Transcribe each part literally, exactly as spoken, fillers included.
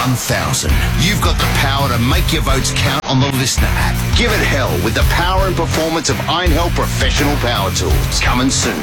one thousand. You've got the power to make your votes count on the Listener app. Give it hell with the power and performance of Iron Hell Professional Power Tools. Coming soon.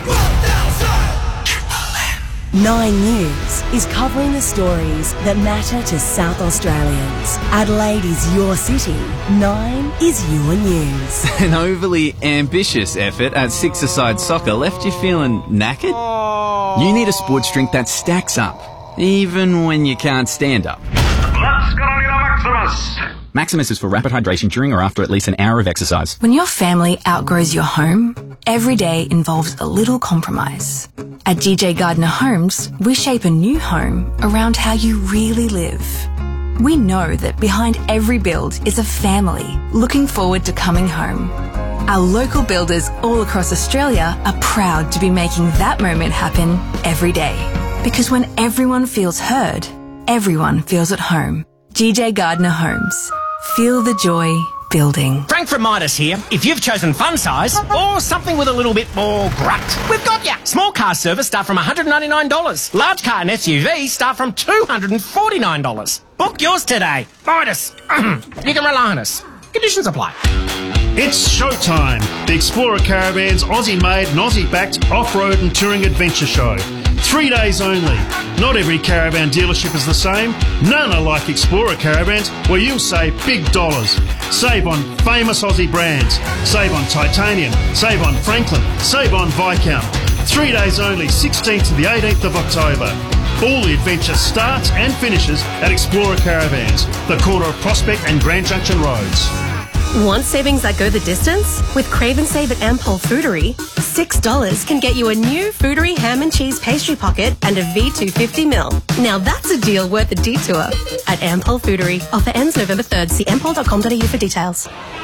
Nine News is covering the stories that matter to South Australians. Adelaide is your city. Nine is your news. An overly ambitious effort at six-a-side soccer left you feeling knackered? You need a sports drink that stacks up, even when you can't stand up. Let's go to Maximus! Maximus is for rapid hydration during or after at least an hour of exercise. When your family outgrows your home, every day involves a little compromise. At G J Gardner Homes, we shape a new home around how you really live. We know that behind every build is a family looking forward to coming home. Our local builders all across Australia are proud to be making that moment happen every day. Because when everyone feels heard, everyone feels at home. G J Gardner Homes. Feel the joy building. Frank from Midas here. If you've chosen fun size or something with a little bit more grunt, we've got ya. Small car service start from one hundred ninety-nine dollars. Large car and S U V start from two hundred forty-nine dollars. Book yours today. Midas. You can rely on us. Conditions apply. It's showtime. The Explorer Caravans Aussie-made and Aussie-backed off-road and touring adventure show. Three days only. Not every caravan dealership is the same. None are like Explorer Caravans, where you'll save big dollars. Save on famous Aussie brands. Save on Titanium. Save on Franklin. Save on Viscount. Three days only, sixteenth to the eighteenth of October. All the adventure starts and finishes at Explorer Caravans, the corner of Prospect and Grand Junction Roads. Want savings that go the distance? With Crave and Save at Ampol Foodery, six dollars can get you a new Foodery ham and cheese pastry pocket and a V two fifty mil. Now that's a deal worth a detour. At Ampol Foodery. Offer ends November third. See ampol dot com dot a u for details.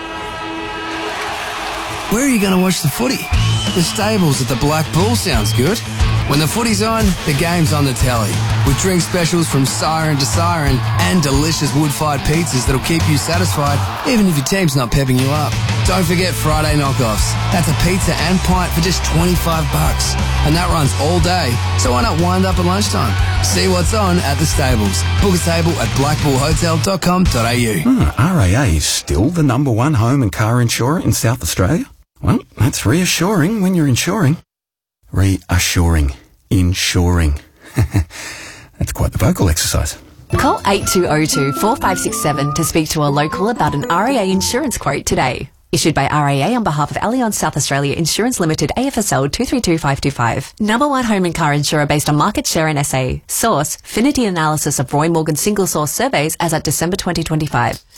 Where are you going to watch the footy? The stables at the Black Bull sounds good. When the footy's on, the game's on the telly. With drink specials from siren to siren and delicious wood-fired pizzas that'll keep you satisfied even if your team's not pepping you up. Don't forget Friday knockoffs. That's a pizza and pint for just twenty-five bucks. And that runs all day, so why not wind up at lunchtime? See what's on at the stables. Book a table at black bull hotel dot com dot a u. Hmm, R A A is still the number one home and car insurer in South Australia? Well, that's reassuring when you're insuring. Reassuring. Insuring. That's quite the vocal exercise. Call eight two zero two, four five six seven to speak to a local about an R A A insurance quote today. Issued by R A A on behalf of Allianz South Australia Insurance Limited, A F S L two three two five two five. Number one home and car insurer based on market share in S A. Source, Finity analysis of Roy Morgan single source surveys as at December twenty twenty-five.